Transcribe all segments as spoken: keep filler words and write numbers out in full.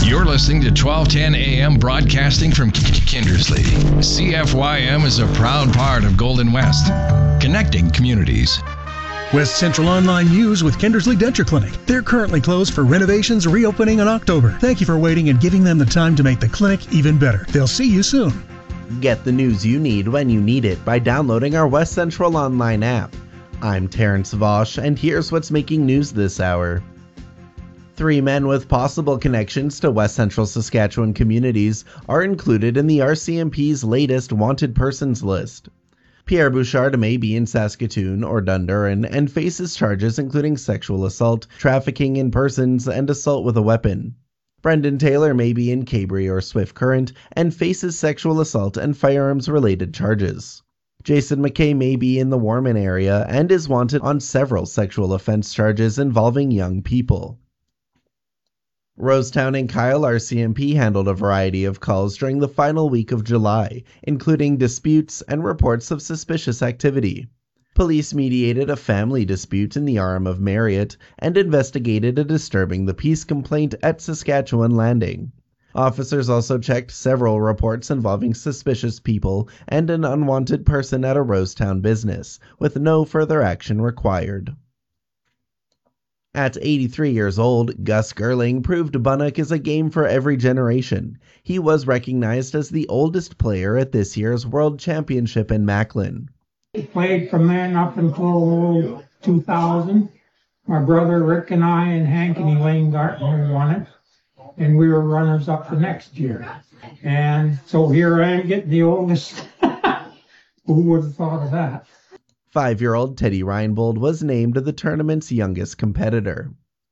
You're listening to twelve ten A M broadcasting from Kindersley. C F Y M is a proud part of Golden West, connecting communities. West Central Online News with Kindersley Denture Clinic. They're currently closed for renovations, reopening in October. Thank you for waiting and giving them the time to make the clinic even better. They'll see you soon. Get the news you need when you need it by downloading our West Central Online app. I'm Terrence Vosch, and here's what's making news this hour. Three men with possible connections to West Central Saskatchewan communities are included in the R C M P's latest wanted persons list. Pierre Bouchard may be in Saskatoon or Dundurn and faces charges including sexual assault, trafficking in persons, and assault with a weapon. Brendan Taylor may be in Cabri or Swift Current and faces sexual assault and firearms-related charges. Jason McKay may be in the Warman area and is wanted on several sexual offense charges involving young people. Rosetown and Kyle R C M P handled a variety of calls during the final week of July, including disputes and reports of suspicious activity. Police mediated a family dispute in the Arm of Marriott and investigated a disturbing the peace complaint at Saskatchewan Landing. Officers also checked several reports involving suspicious people and an unwanted person at a Rosetown business, with no further action required. At eighty-three years old, Gus Gerling proved Bunnock is a game for every generation. He was recognized as the oldest player at this year's World Championship in Macklin. He played from then up until two thousand. My brother Rick and I and Hank and Elaine Gartner won it, and we were runners up the next year. And so here I am getting the oldest. Who would have thought of that? Five-year-old Teddy Reinbold was named the tournament's youngest competitor.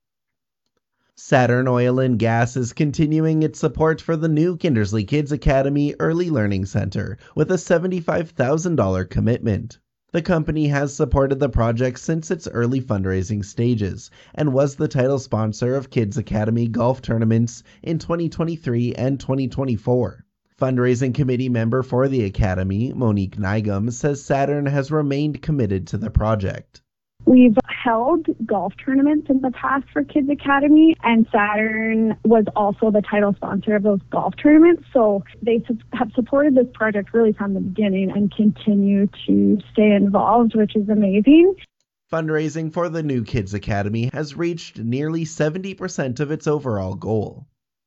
Saturn Oil and Gas is continuing its support for the new Kindersley Kids Academy Early Learning Center with a seventy-five thousand dollars commitment. The company has supported the project since its early fundraising stages and was the title sponsor of Kids Academy golf tournaments in twenty twenty-three and twenty twenty-four. Fundraising committee member for the Academy, Monique Nygum, says Saturn has remained committed to the project. We've held golf tournaments in the past for Kids Academy, and Saturn was also the title sponsor of those golf tournaments. So they su- have supported this project really from the beginning and continue to stay involved, which is amazing. Fundraising for the new Kids Academy has reached nearly seventy percent of its overall goal.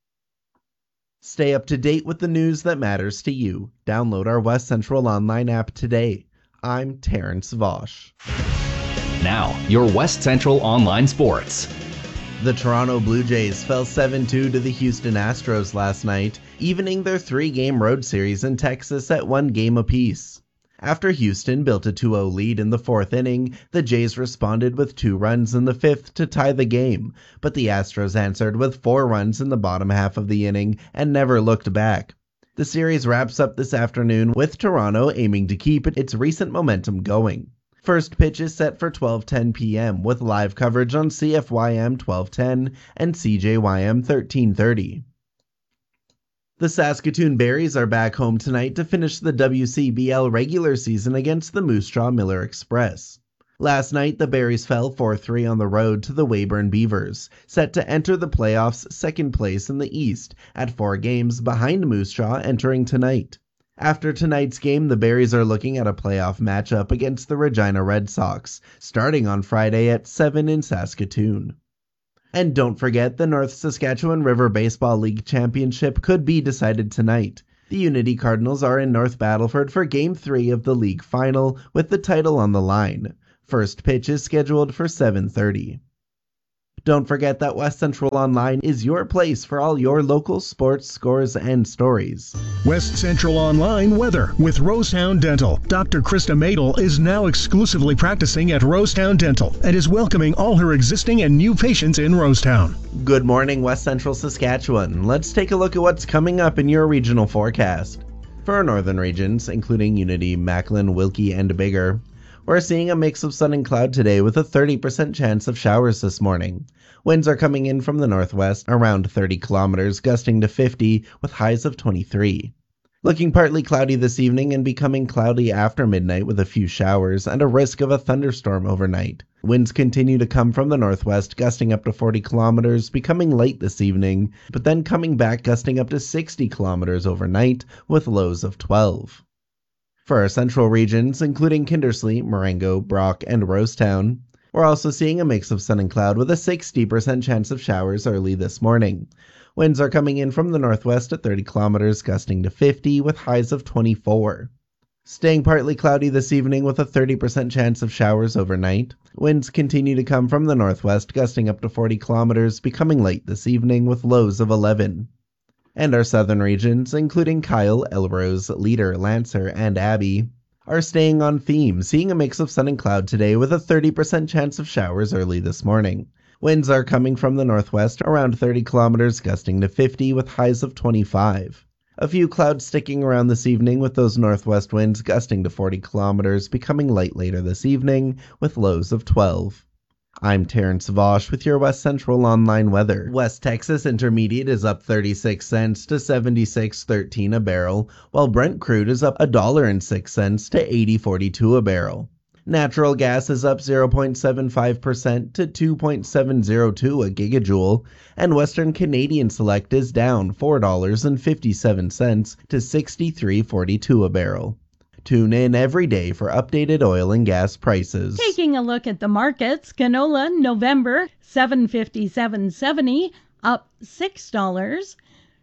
Stay up to date with the news that matters to you. Download our West Central Online app today. I'm Terrence Vosch. Now, your West Central Online Sports. The Toronto Blue Jays fell seven two to the Houston Astros last night, evening their three-game road series in Texas at one game apiece. After Houston built a two oh lead in the fourth inning, the Jays responded with two runs in the fifth to tie the game, but the Astros answered with four runs in the bottom half of the inning and never looked back. The series wraps up this afternoon with Toronto aiming to keep its recent momentum going. First pitch is set for twelve ten p.m. with live coverage on C F Y M twelve ten and C J Y M thirteen thirty. The Saskatoon Berries are back home tonight to finish the W C B L regular season against the Moose Jaw Miller Express. Last night, the Berries fell four three on the road to the Weyburn Beavers, set to enter the playoffs second place in the East, at four games behind Moose Jaw entering tonight. After tonight's game, the Berries are looking at a playoff matchup against the Regina Red Sox, starting on Friday at seven in Saskatoon. And don't forget, the North Saskatchewan River Baseball League Championship could be decided tonight. The Unity Cardinals are in North Battleford for Game three of the league final, with the title on the line. First pitch is scheduled for seven thirty. Don't forget that West Central Online is your place for all your local sports scores and stories. West Central Online weather with Rosetown Dental. Doctor Krista Madel is now exclusively practicing at Rosetown Dental and is welcoming all her existing and new patients in Rosetown. Good morning, West Central Saskatchewan. Let's take a look at what's coming up in your regional forecast. For our northern regions, including Unity, Macklin, Wilkie, and Biggar, we're seeing a mix of sun and cloud today with a thirty percent chance of showers this morning. Winds are coming in from the northwest, around thirty kilometers, gusting to fifty, with highs of twenty-three. Looking partly cloudy this evening and becoming cloudy after midnight with a few showers and a risk of a thunderstorm overnight. Winds continue to come from the northwest, gusting up to forty kilometers, becoming light this evening, but then coming back gusting up to sixty kilometers overnight with lows of twelve. For our central regions, including Kindersley, Marengo, Brock, and Rosetown, we're also seeing a mix of sun and cloud with a sixty percent chance of showers early this morning. Winds are coming in from the northwest at thirty kilometers, gusting to fifty with highs of twenty-four. Staying partly cloudy this evening with a thirty percent chance of showers overnight. Winds continue to come from the northwest, gusting up to forty kilometers, becoming light this evening with lows of eleven. And our southern regions, including Kyle, Elrose, Leader, Lancer, and Abbey, are staying on theme, seeing a mix of sun and cloud today with a thirty percent chance of showers early this morning. Winds are coming from the northwest around thirty kilometers, gusting to fifty with highs of twenty-five. A few clouds sticking around this evening with those northwest winds gusting to forty kilometers, becoming light later this evening with lows of twelve. I'm Terrence Vosh with your West Central Online weather. West Texas Intermediate is up thirty-six cents to seventy-six thirteen a barrel, while Brent crude is up one dollar and six cents to eighty forty-two a barrel. Natural gas is up zero point seven five percent to two point seven zero two a gigajoule, and Western Canadian Select is down four dollars and fifty-seven cents to sixty-three forty-two a barrel. Tune in every day for updated oil and gas prices. Taking a look at the markets, canola November seven fifty-seven seventy up six dollars.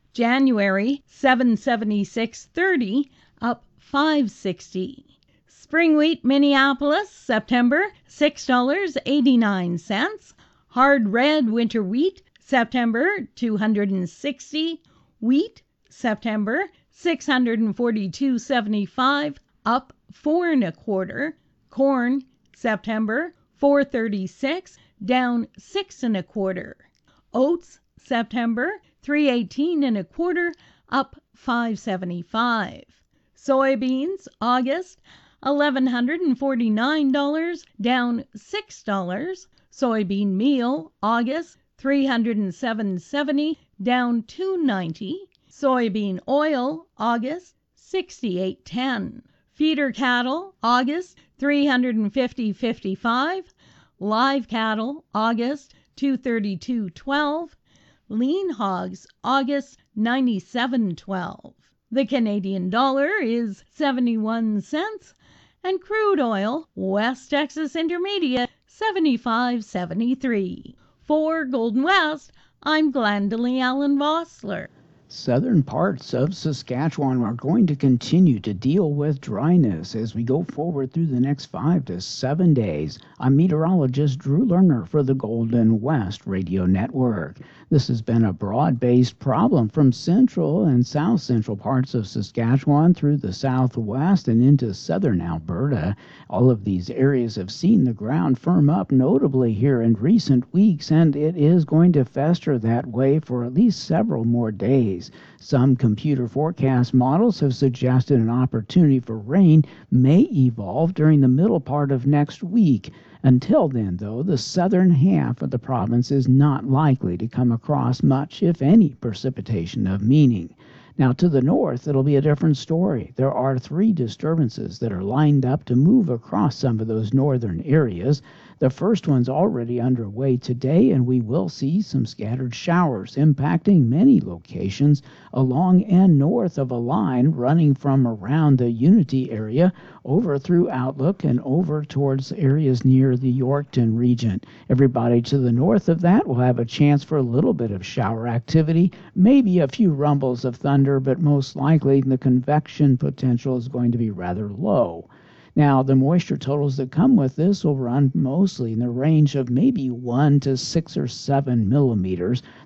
January seven seventy-six thirty up five sixty. Spring wheat Minneapolis September six dollars and eighty-nine cents. Hard red winter wheat September two hundred sixty. Wheat September six hundred forty-two seventy-five up four and a quarter. Corn September four thirty-six down six and a quarter. Oats September three eighteen and a quarter up five seventy-five. Soybeans August eleven forty-nine dollars down six dollars. Soybean meal August three hundred seven seventy down two ninety. Soybean oil August sixty-eight ten. Feeder cattle August three hundred fifty fifty-five. Live cattle August two thirty-two twelve. Lean hogs August ninety-seven twelve. The Canadian dollar is seventy-one cents. And crude oil, West Texas Intermediate, seventy-five seventy-three. For Golden West, I'm Glendalee Allen Vossler. Southern parts of Saskatchewan are going to continue to deal with dryness as we go forward through the next five to seven days. I'm meteorologist Drew Lerner for the Golden West Radio Network. This has been a broad-based problem from central and south-central parts of Saskatchewan through the southwest and into southern Alberta. All of these areas have seen the ground firm up notably here in recent weeks, and it is going to fester that way for at least several more days. Some computer forecast models have suggested an opportunity for rain may evolve during the middle part of next week. Until then, though, the southern half of the province is not likely to come across much, if any, precipitation of meaning. Now, to the north, it'll be a different story. There are three disturbances that are lined up to move across some of those northern areas. The first one's already underway today, and we will see some scattered showers impacting many locations along and north of a line running from around the Unity area over through Outlook and over towards areas near the Yorkton region. Everybody to the north of that will have a chance for a little bit of shower activity, maybe a few rumbles of thunder, but most likely the convection potential is going to be rather low. Now, the moisture totals that come with this will run mostly in the range of maybe one to six or seven millimeters.